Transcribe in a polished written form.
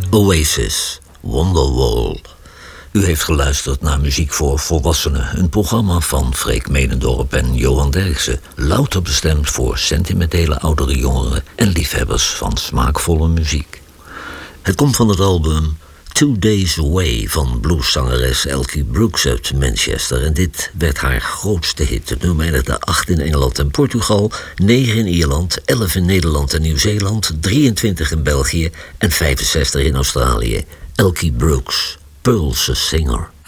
Oasis, Wonderwall. U heeft geluisterd naar Muziek voor Volwassenen, een programma van Freek Menendorp en Johan Derksen, louter bestemd voor sentimentele oudere jongeren en liefhebbers van smaakvolle muziek. Het komt van het album 2 Days Away van blueszangeres Elkie Brooks uit Manchester. En dit werd haar grootste hit. Het nummer eindigde 8 in Engeland en Portugal, 9 in Ierland, 11 in Nederland en Nieuw-Zeeland, 23 in België en 65 in Australië. Elkie Brooks, Pearl's a Singer.